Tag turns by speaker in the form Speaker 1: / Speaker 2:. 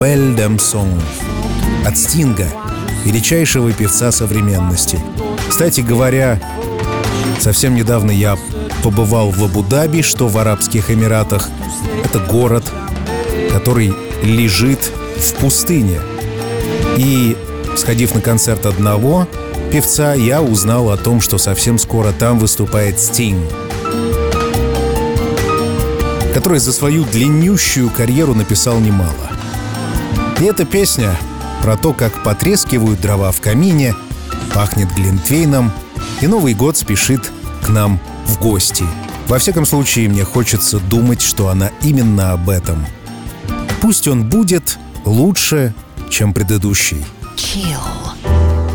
Speaker 1: Belle Dame Song от Стинга, величайшего певца современности. Кстати говоря, совсем недавно я побывал в Абу-Даби, что в Арабских Эмиратах. Это город, который лежит в пустыне. И, сходив на концерт одного певца, я узнал о том, что совсем скоро там выступает Стинг, который за свою длиннющую карьеру написал немало. И эта песня про то, как потрескивают дрова в камине, пахнет глинтвейном, и Новый год спешит к нам в гости. Во всяком случае, мне хочется думать, что она именно об этом. Пусть он будет лучше, чем предыдущий.
Speaker 2: Chill.